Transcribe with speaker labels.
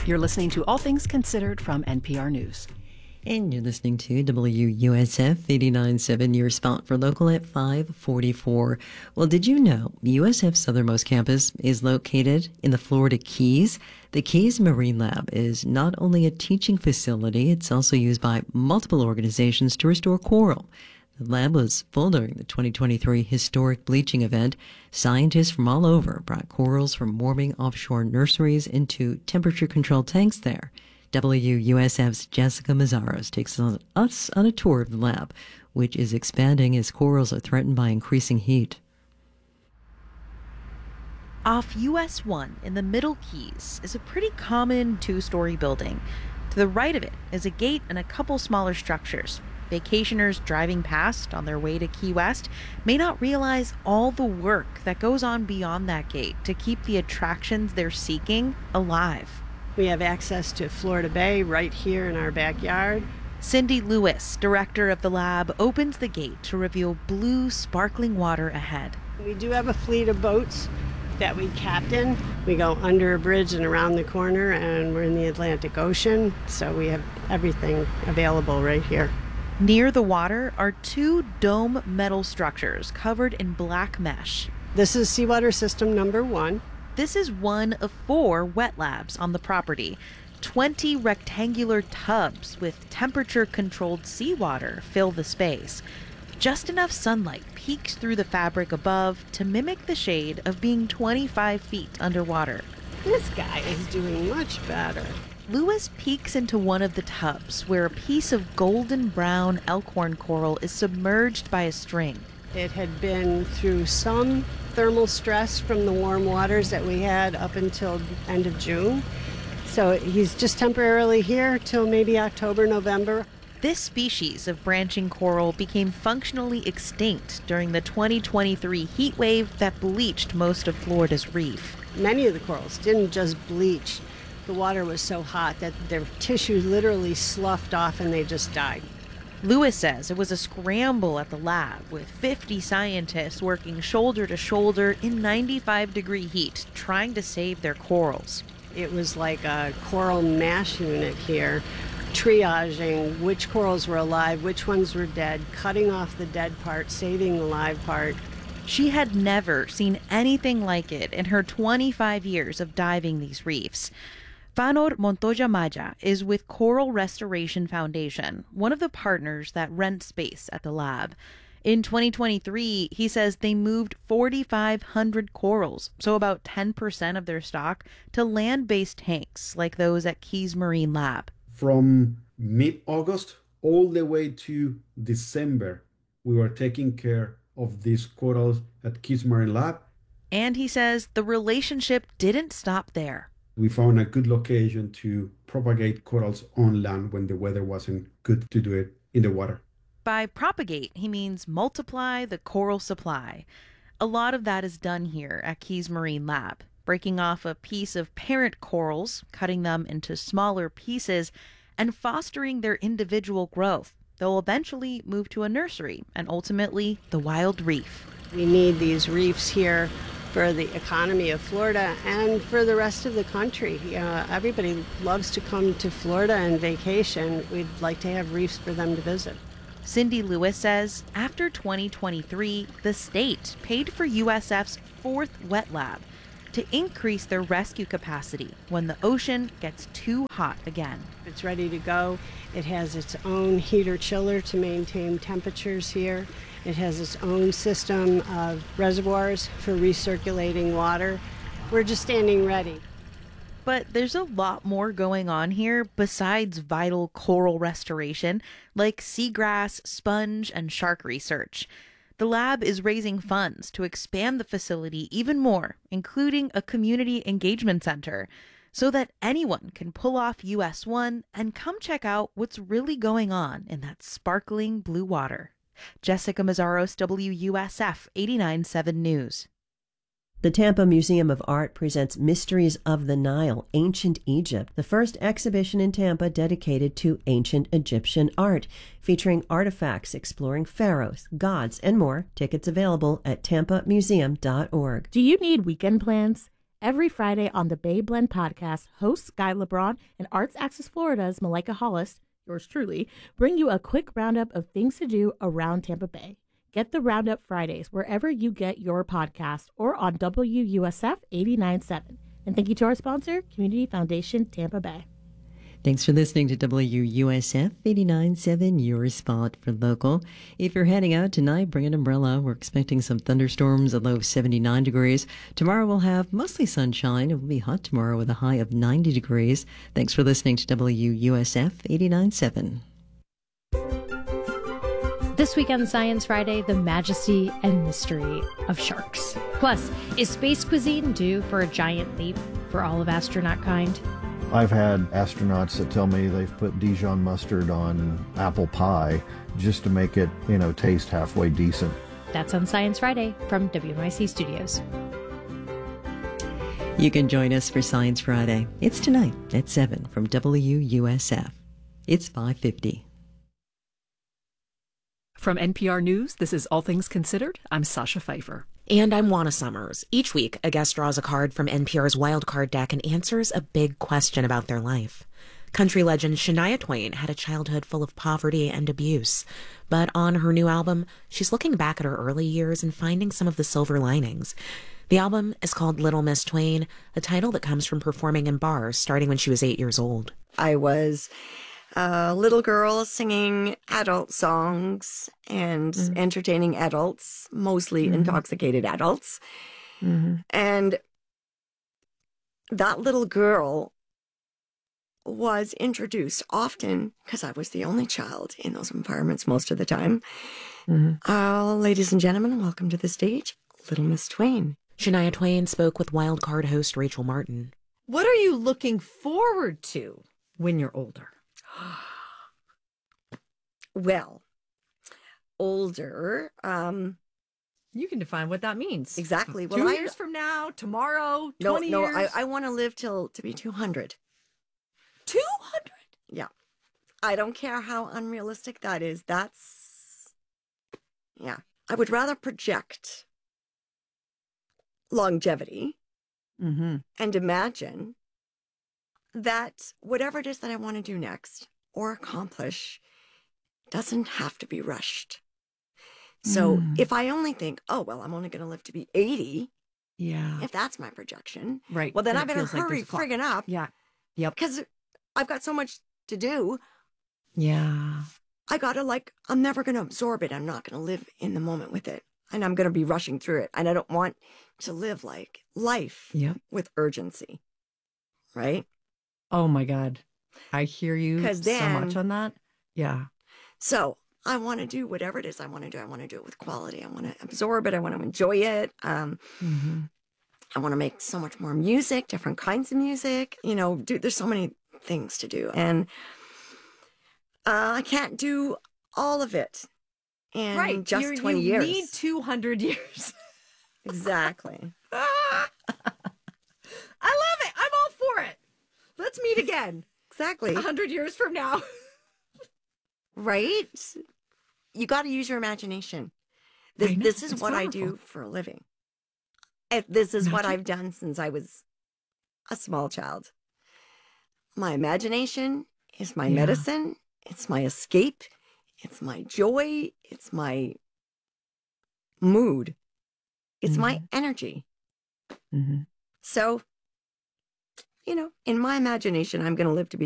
Speaker 1: You're listening to All Things Considered from NPR News.
Speaker 2: And you're listening to WUSF 89.7, your spot for local at 5:44. Well, did you know USF's southernmost campus is located in the Florida Keys? The Keys Marine Lab is not only a teaching facility, it's also used by multiple organizations to restore coral. The lab was full during the 2023 historic bleaching event. Scientists from all over brought corals from warming offshore nurseries into temperature-controlled tanks there. WUSF's Jessica Mazzaros takes us on a tour of the lab, which is expanding as corals are threatened by increasing heat.
Speaker 3: Off US 1 in the Middle Keys is a pretty common two-story building. To the right of it is a gate and a couple smaller structures. Vacationers driving past on their way to Key West may not realize all the work that goes on beyond that gate to keep the attractions they're seeking alive.
Speaker 4: We have access to Florida Bay right here in our backyard.
Speaker 3: Cindy Lewis, director of the lab, opens the gate to reveal blue, sparkling water ahead.
Speaker 4: We do have a fleet of boats that we captain. We go under a bridge and around the corner, and we're in the Atlantic Ocean, so we have everything available right here.
Speaker 3: Near the water are two dome metal structures covered in black mesh.
Speaker 4: This is seawater system number 1.
Speaker 3: This is one of 4 wet labs on the property. 20 rectangular tubs with temperature-controlled seawater fill the space. Just enough sunlight peeks through the fabric above to mimic the shade of being 25 feet underwater.
Speaker 4: This guy is doing much better.
Speaker 3: Lewis peeks into one of the tubs where a piece of golden brown elkhorn coral is submerged by a string.
Speaker 4: It had been through some thermal stress from the warm waters that we had up until end of June. So he's just temporarily here till maybe October, November.
Speaker 3: This species of branching coral became functionally extinct during the 2023 heat wave that bleached most of Florida's reef.
Speaker 4: Many of the corals didn't just bleach. The water was so hot that their tissue literally sloughed off and they just died.
Speaker 3: Lewis says it was a scramble at the lab with 50 scientists working shoulder to shoulder in 95-degree heat trying to save their corals.
Speaker 4: It was like a coral mash unit here, triaging which corals were alive, which ones were dead, cutting off the dead part, saving the live part.
Speaker 3: She had never seen anything like it in her 25 years of diving these reefs. Fanor Montoya Maya is with Coral Restoration Foundation, one of the partners that rent space at the lab. In 2023, he says they moved 4,500 corals, so about 10% of their stock, to land-based tanks like those at Keys Marine Lab.
Speaker 5: From mid-August all the way to December, we were taking care of these corals at Keys Marine Lab.
Speaker 3: And he says the relationship didn't stop there.
Speaker 5: We found a good location to propagate corals on land when the weather wasn't good to do it in the water.
Speaker 3: By propagate, he means multiply the coral supply. A lot of that is done here at Keys Marine Lab, breaking off a piece of parent corals, cutting them into smaller pieces, and fostering their individual growth. They'll eventually move to a nursery and ultimately the wild reef.
Speaker 4: We need these reefs here for the economy of Florida and for the rest of the country. Everybody loves to come to Florida and vacation. We'd like to have reefs for them to visit.
Speaker 3: Cindy Lewis says after 2023, the state paid for USF's 4th wet lab to increase their rescue capacity when the ocean gets too hot again.
Speaker 4: It's ready to go. It has its own heater chiller to maintain temperatures here. It has its own system of reservoirs for recirculating water. We're just standing ready.
Speaker 3: But there's a lot more going on here besides vital coral restoration, like seagrass, sponge, and shark research. The lab is raising funds to expand the facility even more, including a community engagement center, so that anyone can pull off US 1 and come check out what's really going on in that sparkling blue water. Jessica Mazzaros, WUSF 89.7 News.
Speaker 6: The Tampa Museum of Art presents Mysteries of the Nile, Ancient Egypt, the first exhibition in Tampa dedicated to ancient Egyptian art, featuring artifacts exploring pharaohs, gods, and more. Tickets available at tampamuseum.org.
Speaker 7: Do you need weekend plans? Every Friday on the Bay Blend podcast, hosts Guy LeBron and Arts Access Florida's Malika Hollis, yours truly, bring you a quick roundup of things to do around Tampa Bay. Get the Roundup Fridays wherever you get your podcast or on WUSF 89.7. And thank you to our sponsor, Community Foundation Tampa Bay.
Speaker 2: Thanks for listening to WUSF 89.7, your spot for local. If you're heading out tonight, bring an umbrella. We're expecting some thunderstorms, a low of 79 degrees. Tomorrow we'll have mostly sunshine. It will be hot tomorrow with a high of 90 degrees. Thanks for listening to WUSF 89.7.
Speaker 8: This week on Science Friday, the majesty and mystery of sharks. Plus, is space cuisine due for a giant leap for all of astronaut kind?
Speaker 9: I've had astronauts that tell me they've put Dijon mustard on apple pie just to make it, taste halfway decent.
Speaker 8: That's on Science Friday from WNYC Studios.
Speaker 2: You can join us for Science Friday. It's tonight at 7 from WUSF. It's 5:50.
Speaker 1: From NPR News, this is All Things Considered. I'm Sasha Pfeiffer.
Speaker 10: And I'm Juana Summers. Each week, a guest draws a card from NPR's Wildcard deck and answers a big question about their life. Country legend Shania Twain had a childhood full of poverty and abuse. But on her new album, she's looking back at her early years and finding some of the silver linings. The album is called Little Miss Twain, a title that comes from performing in bars starting when she was 8 years old.
Speaker 11: I was a little girl singing adult songs and entertaining adults, mostly intoxicated adults. And that little girl was introduced often, because I was the only child in those environments most of the time. Ladies and gentlemen, welcome to the stage, Little Miss Twain.
Speaker 10: Shania Twain spoke with Wildcard host Rachel Martin.
Speaker 12: What are you looking forward to when you're older?
Speaker 11: Well, older.
Speaker 12: You can define what that means.
Speaker 11: Exactly. Well,
Speaker 12: 2 years from now, tomorrow, 20 years.
Speaker 11: No, I want to live to be 200.
Speaker 12: 200?
Speaker 11: Yeah. I don't care how unrealistic that is. Yeah. I would rather project longevity and imagine that whatever it is that I want to do next or accomplish doesn't have to be rushed. So if I only think, I'm only going to live to be 80, if that's my projection,
Speaker 12: right?
Speaker 11: Well, then I better hurry friggin' up.
Speaker 12: Yeah. Yep.
Speaker 11: Because I've got so much to do.
Speaker 12: Yeah.
Speaker 11: I got to I'm never going to absorb it. I'm not going to live in the moment with it. And I'm going to be rushing through it. And I don't want to live life with urgency. Right?
Speaker 12: Oh my God. I hear you so much on that. Yeah.
Speaker 11: So I want to do whatever it is I want to do. I want to do it with quality. I want to absorb it. I want to enjoy it. I want to make so much more music, different kinds of music. There's so many things to do. And I can't do all of it in just 20 years.
Speaker 12: You need 200 years.
Speaker 11: Exactly.
Speaker 12: I love it. I'm all for it. Let's meet again.
Speaker 11: Exactly.
Speaker 12: 100 years from now.
Speaker 11: Right? You got to use your imagination. This is what I do for a living. This is what I've done since I was a small child. My imagination is my medicine. It's my escape. It's my joy. It's my mood. It's my energy. So, in my imagination, I'm going to live to be